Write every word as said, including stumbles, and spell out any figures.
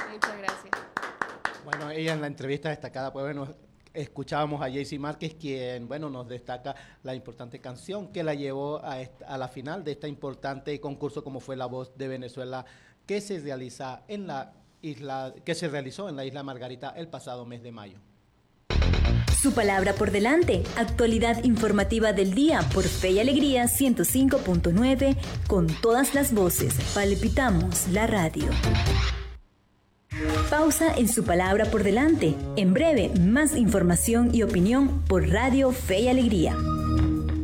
Muchas gracias. Bueno, ella en la entrevista destacada, pues bueno, escuchábamos a Jaycee Márquez, quien, bueno, nos destaca la importante canción que la llevó a, esta, a la final de este importante concurso como fue La Voz de Venezuela, que se realiza en la isla, que se realizó en la isla Margarita el pasado mes de mayo. Su palabra por delante, actualidad informativa del día por Fe y Alegría ciento cinco punto nueve, con todas las voces, palpitamos la radio. Pausa en Su palabra por delante. En breve, más información y opinión por Radio Fe y Alegría.